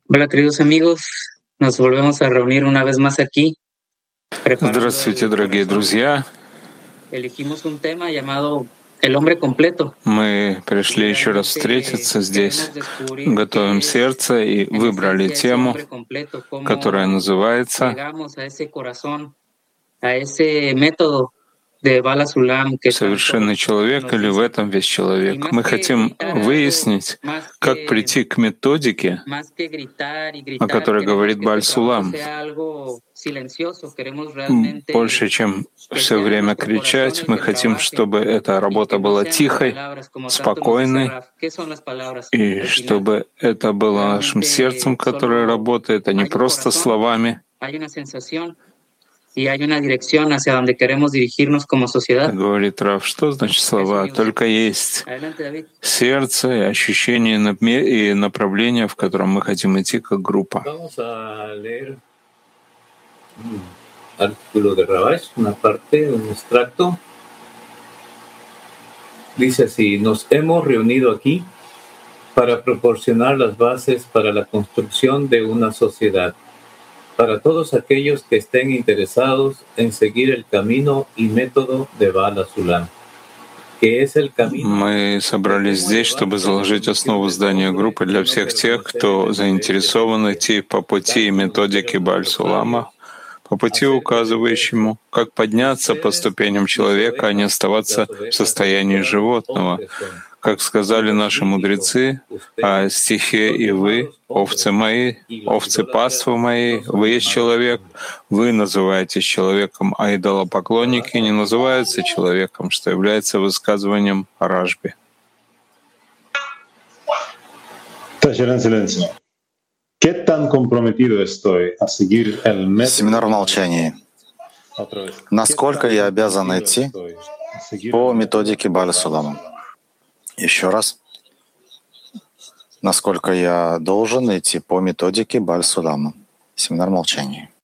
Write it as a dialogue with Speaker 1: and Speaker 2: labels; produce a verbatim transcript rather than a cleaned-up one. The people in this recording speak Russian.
Speaker 1: Hola, queridos amigos. Nos volvemos a reunir una vez más aquí, preparando
Speaker 2: Здравствуйте,
Speaker 1: el
Speaker 2: дорогие
Speaker 1: corazón.
Speaker 2: друзья.
Speaker 1: Elegimos un tema llamado El hombre completo.
Speaker 2: Мы
Speaker 1: Y
Speaker 2: пришли еще раз
Speaker 1: realmente
Speaker 2: встретиться здесь,
Speaker 1: queremos descubrir
Speaker 2: готовим
Speaker 1: qué es
Speaker 2: сердце и
Speaker 1: en
Speaker 2: выбрали
Speaker 1: esencia ese
Speaker 2: тему,
Speaker 1: hombre completo,
Speaker 2: которая
Speaker 1: cómo
Speaker 2: называется
Speaker 1: llegamos a ese corazón, a ese método de Bala Sulam que tanto
Speaker 2: «Совершенный человек»
Speaker 1: nos
Speaker 2: или «В
Speaker 1: dice.
Speaker 2: этом весь
Speaker 1: Y
Speaker 2: человек».
Speaker 1: más
Speaker 2: Мы
Speaker 1: que
Speaker 2: хотим
Speaker 1: gritar algo,
Speaker 2: выяснить,
Speaker 1: más
Speaker 2: как
Speaker 1: que
Speaker 2: прийти к методике,
Speaker 1: Más que gritar y
Speaker 2: о
Speaker 1: gritar,
Speaker 2: которой
Speaker 1: queremos
Speaker 2: говорит
Speaker 1: que este trabajo
Speaker 2: Баль-Сулам.
Speaker 1: sea algo silencioso. Queremos
Speaker 2: М,
Speaker 1: realmente
Speaker 2: Больше, чем
Speaker 1: que
Speaker 2: все
Speaker 1: sea
Speaker 2: время
Speaker 1: nuestro corazón
Speaker 2: кричать,
Speaker 1: el
Speaker 2: мы
Speaker 1: que
Speaker 2: хотим,
Speaker 1: trabaje
Speaker 2: чтобы эта
Speaker 1: y
Speaker 2: работа
Speaker 1: que no
Speaker 2: была
Speaker 1: sean las
Speaker 2: тихой,
Speaker 1: palabras, como tanto nos dice
Speaker 2: спокойной,
Speaker 1: Raf. ¿Qué son las palabras
Speaker 2: и
Speaker 1: al final?
Speaker 2: чтобы это было нашим сердцем,
Speaker 1: Realmente
Speaker 2: которое
Speaker 1: solo
Speaker 2: работает, а не
Speaker 1: hay un
Speaker 2: просто
Speaker 1: corazón,
Speaker 2: словами.
Speaker 1: hay una sensación y hay una dirección hacia donde queremos dirigirnos como sociedad.
Speaker 2: Говорит Рав, что значит
Speaker 1: Eso,
Speaker 2: слова?
Speaker 1: amigos.
Speaker 2: Только есть
Speaker 1: Adelante, David.
Speaker 2: сердце и ощущение напме- и направление, в котором мы хотим идти как группа.
Speaker 3: Vamos a leer un artículo de Rabash, una parte, un extracto. Dice así: nos hemos reunido aquí para proporcionar las bases para la construcción de una sociedad, para todos aquellos que estén interesados en seguir el camino y método de Bala Sulam, que es el camino.
Speaker 2: Мы собрались здесь, чтобы заложить основу здания группы для всех тех, кто заинтересован идти по пути и методике Баль-Сулама, по пути, указывающему, как подняться по ступеням человека, а не оставаться в состоянии животного. Как сказали наши мудрецы, о стихе «И вы, овцы мои, овцы паства мои, вы есть человек, вы называетесь человеком, а идолопоклонники не называются человеком», что является высказыванием Рашби.
Speaker 4: Семинар в молчании. Насколько я обязан идти по методике Баль-Сулама? Еще раз. Насколько я должен идти по методике Баль-Сулама? Семинар в молчании.